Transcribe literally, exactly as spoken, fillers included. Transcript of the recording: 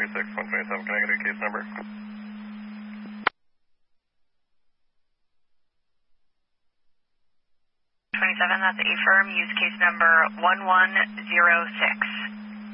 thirty-six, one twenty-seven, can I get a case number? twenty-seven, that's A firm, use case number one one zero six.